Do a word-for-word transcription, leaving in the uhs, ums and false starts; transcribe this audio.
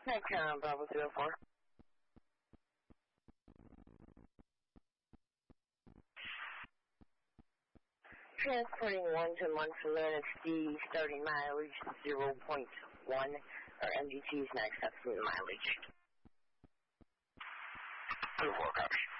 Nikon Bravo three oh four. Transporting one to Montreal, the starting mileage zero point one, or M D T is next up for the mileage. two four, copy.